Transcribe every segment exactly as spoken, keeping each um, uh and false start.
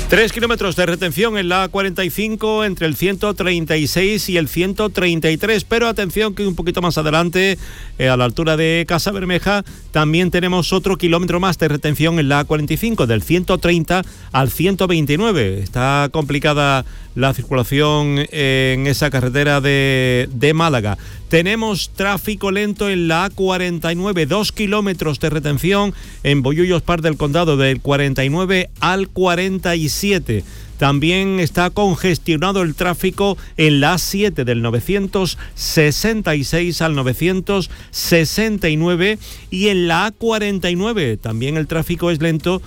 Tres kilómetros de retención en la A cuarenta y cinco entre el ciento treinta y seis y el ciento treinta y tres, pero atención que un poquito más adelante, eh, a la altura de Casa Bermeja, también tenemos otro kilómetro más de retención en la A cuarenta y cinco, del ciento treinta al ciento veintinueve. Está complicada la circulación en esa carretera de, de Málaga. Tenemos tráfico lento en la A cuarenta y nueve, dos kilómetros de retención en Bollullos Par del Condado, del cuarenta y nueve al cuarenta y siete. También está congestionado el tráfico en la A siete, del novecientos sesenta y seis al novecientos sesenta y nueve, y en la A cuarenta y nueve también el tráfico es lento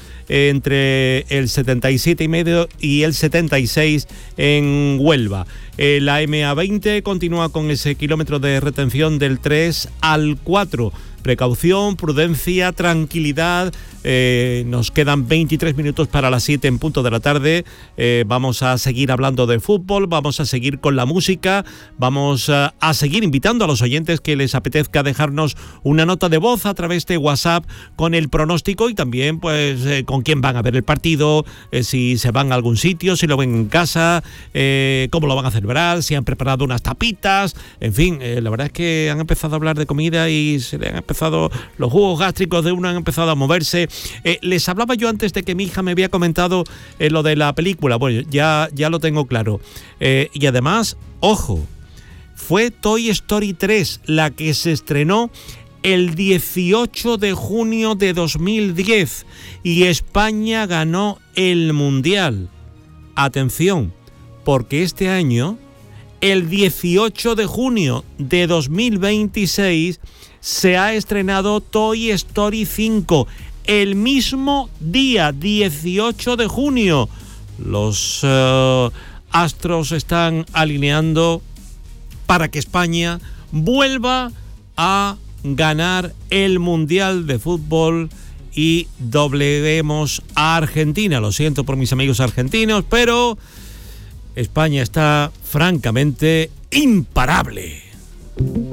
entre el setenta y siete y medio y el setenta y seis en Huelva. La M A veinte continúa con ese kilómetro de retención del tres al cuatro. Precaución, prudencia, tranquilidad. Eh, nos quedan veintitrés minutos para las siete en punto de la tarde. Eh, vamos a seguir hablando de fútbol, vamos a seguir con la música, vamos a, a seguir invitando a los oyentes que les apetezca dejarnos una nota de voz a través de WhatsApp con el pronóstico y también pues eh, con quién van a ver el partido, eh, si se van a algún sitio, si lo ven en casa, eh, cómo lo van a celebrar, si han preparado unas tapitas, en fin, eh, la verdad es que han empezado a hablar de comida y se le han empezado, los jugos gástricos de uno han empezado a moverse. Eh, les hablaba yo antes de que mi hija me había comentado eh, lo de la película. Bueno, ya, ya lo tengo claro. Eh, y además, ojo, fue Toy Story tres la que se estrenó el dieciocho de junio de dos mil diez y España ganó el Mundial. Atención, porque este año, el dieciocho de junio de dos mil veintiséis, se ha estrenado Toy Story cinco. El mismo día, dieciocho de junio, los uh, astros están alineando para que España vuelva a ganar el Mundial de Fútbol y dobleguemos a Argentina. Lo siento por mis amigos argentinos, pero España está francamente imparable.